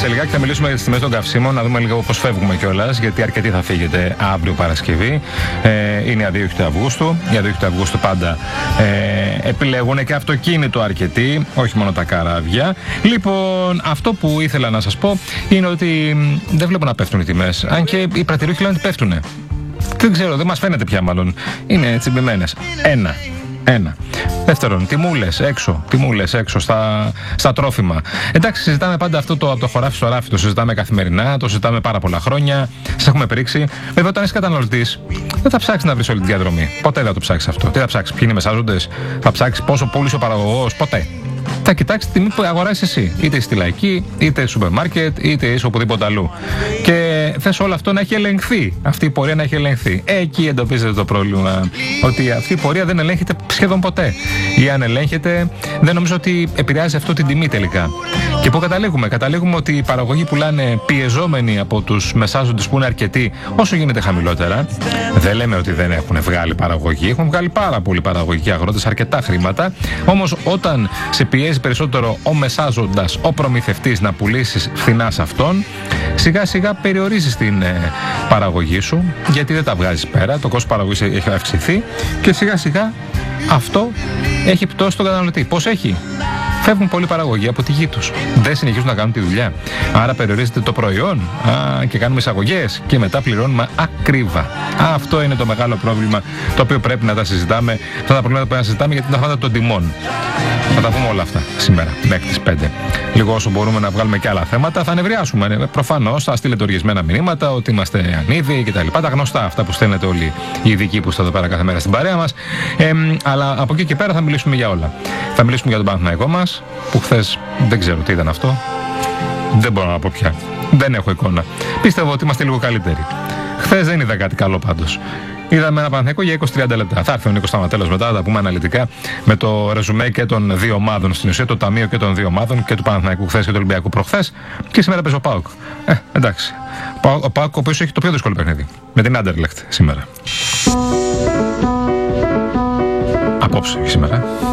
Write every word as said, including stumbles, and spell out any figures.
Σε λιγάκι θα μιλήσουμε για τις τιμές των καυσίμων, να δούμε λίγο πώς φεύγουμε κιόλας, γιατί αρκετοί θα φύγετε αύριο Παρασκευή. Ε, είναι η αδίωχτη Αυγούστου. Η αδίωχτη Αυγούστου πάντα ε, επιλέγουν και αυτοκίνητο αρκετοί, όχι μόνο τα καράβια. Λοιπόν, αυτό που ήθελα να σας πω είναι ότι δεν βλέπω να πέφτουν οι τιμές. Αν και οι πρατηριούχοι λένε ότι πέφτουνε. Δεν ξέρω, δεν μας φαίνεται πια μάλλον. Είναι τσιμπημένες. Ένα. Ένα. Δεύτερον, τιμούλες έξω, τιμούλες έξω στα, στα τρόφιμα. Εντάξει, συζητάμε πάντα αυτό το από το χωράφι στο ράφι, το συζητάμε καθημερινά, το συζητάμε πάρα πολλά χρόνια. Σας έχουμε πρίξει. Βέβαια, όταν είσαι καταναλωτής, δεν θα ψάξεις να βρεις όλη τη διαδρομή. Ποτέ δεν θα το ψάξεις αυτό. Τι θα ψάξεις, ποιοι είναι οι μεσάζοντες, θα ψάξεις πόσο πούλησε ο παραγωγός, ποτέ. Θα κοιτάξεις τη τιμή που αγοράσεις εσύ. Είτε στη λαϊκή, είτε σούπερ μάρκετ, είτε είσαι οπουδήποτε αλλού. Και θες όλο αυτό να έχει ελεγχθεί. Αυτή η πορεία να έχει ελεγχθεί. Εκεί εντοπίζεται το πρόβλημα. Ότι αυτή η πορεία δεν ελέγχεται σχεδόν ποτέ. Ή αν ελέγχεται, δεν νομίζω ότι επηρεάζει αυτό την τιμή τελικά. Και πού καταλήγουμε. Καταλήγουμε ότι οι παραγωγοί πουλάνε πιεζόμενοι από τους μεσάζοντες που είναι αρκετοί όσο γίνεται χαμηλότερα. Δεν λέμε ότι δεν έχουν βγάλει παραγωγή. Έχουν βγάλει πάρα πολλοί παραγωγικοί αγρότες αρκετά χρήματα. Όμως όταν σε πιέζει περισσότερο ο μεσάζοντας, ο προμηθευτής να πουλήσεις φθηνά σε αυτόν, σιγά σιγά περιορίζεις την ε, παραγωγή σου, γιατί δεν τα βγάζεις πέρα, το κόστος παραγωγής έχει αυξηθεί και σιγά σιγά αυτό έχει πτώσει τον καταναλωτή. Πώς έχει? Φεύγουν πολλοί παραγωγοί από τη γη τους. Δεν συνεχίζουν να κάνουν τη δουλειά. Άρα περιορίζεται το προϊόν α, και κάνουμε εισαγωγές και μετά πληρώνουμε ακρίβα. Α, αυτό είναι το μεγάλο πρόβλημα το οποίο πρέπει να τα συζητάμε. Αυτά τα προβλήματα που πρέπει να συζητάμε γιατί είναι αυτά των τιμών. Θα τα πούμε όλα αυτά σήμερα μέχρι τις πέντε. Λίγο όσο μπορούμε να βγάλουμε και άλλα θέματα, θα νευριάσουμε. Προφανώς θα στείλετε οργισμένα μηνύματα ότι είμαστε ανήδιοι κτλ. Τα γνωστά αυτά που στέλνετε όλοι οι ειδικοί που είστε εδώ πέρα κάθε μέρα στην παρέα μας. Ε, αλλά από εκεί και πέρα θα μιλήσουμε για όλα. Θα μιλήσουμε για τον Παναθηναϊκό μας, που χθες δεν ξέρω τι ήταν αυτό. Δεν μπορώ να πω πια. Δεν έχω εικόνα. Πίστευω ότι είμαστε λίγο καλύτεροι. Χθες δεν είδα κάτι καλό πάντως. Είδαμε ένα Παναθηναϊκό για είκοσι με τριάντα λεπτά. Θα έρθει ο Νίκος Σταματέλος μετά, θα τα πούμε αναλυτικά με το ρεζουμέ και των δύο ομάδων. Στην ουσία, το ταμείο και των δύο ομάδων, και του Παναθηναϊκού χθες και του Ολυμπιακού προχθές. Και σήμερα παίζει ο ΠΑΟΚ. Ε, εντάξει. Ο ΠΑΟΚ, ο οποίος έχει το πιο δύσκολο παιχνίδι. Με την Anderlecht σήμερα. Απόψε, σήμερα.